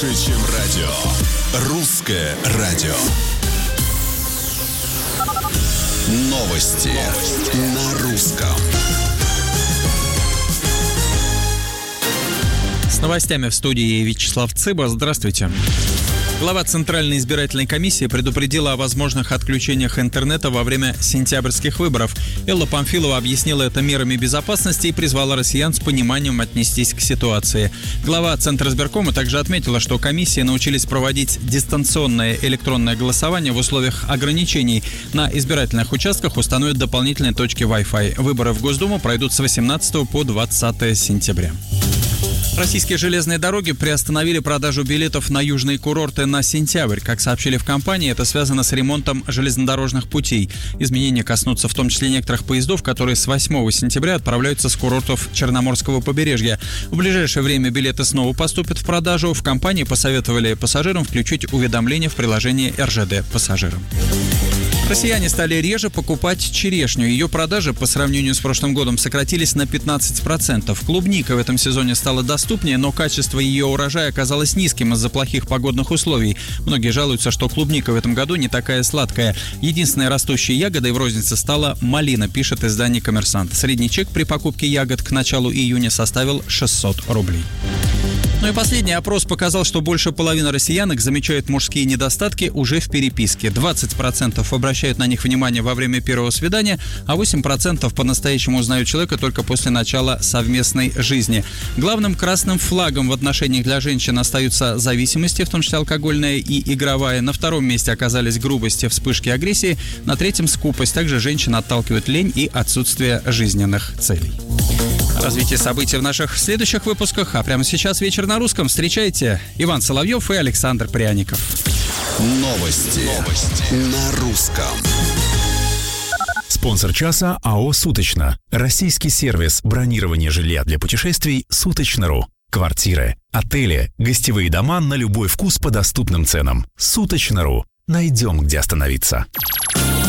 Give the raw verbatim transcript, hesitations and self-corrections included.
Больше, чем радио. Русское радио. Новости, Новости. На русском. С новостями в студии Вячеслав Цыба. Здравствуйте. Глава Центральной избирательной комиссии предупредила о возможных отключениях интернета во время сентябрьских выборов. Элла Памфилова объяснила это мерами безопасности и призвала россиян с пониманием отнестись к ситуации. Глава Центризбиркома также отметила, что комиссии научились проводить дистанционное электронное голосование в условиях ограничений. На избирательных участках установят дополнительные точки Wi-Fi. Выборы в Госдуму пройдут с восемнадцатого по двадцатое сентября. Российские железные дороги приостановили продажу билетов на южные курорты на сентябрь. Как сообщили в компании, это связано с ремонтом железнодорожных путей. Изменения коснутся в том числе некоторых поездов, которые с восьмого сентября отправляются с курортов Черноморского побережья. В ближайшее время билеты снова поступят в продажу. В компании посоветовали пассажирам включить уведомления в приложении эр жэ дэ пассажирам. Россияне стали реже покупать черешню. Ее продажи по сравнению с прошлым годом сократились на пятнадцать процентов. Клубника в этом сезоне стала доступнее, но качество ее урожая оказалось низким из-за плохих погодных условий. Многие жалуются, что клубника в этом году не такая сладкая. Единственной растущей ягодой в рознице стала малина, пишет издание «Коммерсант». Средний чек при покупке ягод к началу июня составил шестьсот рублей. Ну и последний опрос показал, что больше половины россиянок замечают мужские недостатки уже в переписке. двадцать процентов обращают на них внимание во время первого свидания, а восемь процентов по-настоящему узнают человека только после начала совместной жизни. Главным красным флагом в отношениях для женщин остаются зависимости, в том числе алкогольная и игровая. На втором месте оказались грубости, вспышки агрессии. На третьем — скупость. Также женщин отталкивают лень и отсутствие жизненных целей. Развитие событий в наших следующих выпусках. А прямо сейчас вечер на русском. Встречайте Иван Соловьев и Александр Пряников. Новости, Новости. На русском. Спонсор часа АО «Суточно». Российский сервис бронирования жилья для путешествий «Суточно.ру». Квартиры, отели, гостевые дома на любой вкус по доступным ценам. «Суточно.ру». Найдем, где остановиться.